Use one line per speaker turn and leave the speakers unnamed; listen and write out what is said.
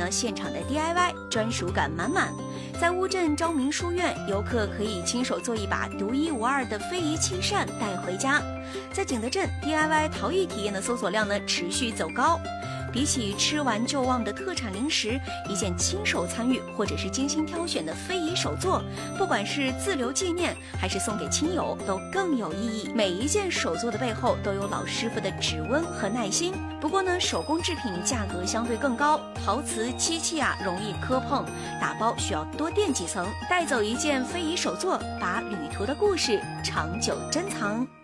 呢现场的 DIY， 专属感满满。在乌镇昭明书院，游客可以亲手做一把独一无二的非遗漆扇带回家。在景德镇 DIY 陶艺体验的搜索量呢持续走高。比起吃完就忘的特产零食，一件亲手参与或者是精心挑选的非遗手作，不管是自留纪念还是送给亲友，都更有意义。每一件手作的背后都有老师傅的指温和耐心。不过呢，手工制品价格相对更高，陶瓷漆器容易磕碰，打包需要多垫几层。带走一件非遗手作，把旅途的故事长久珍藏。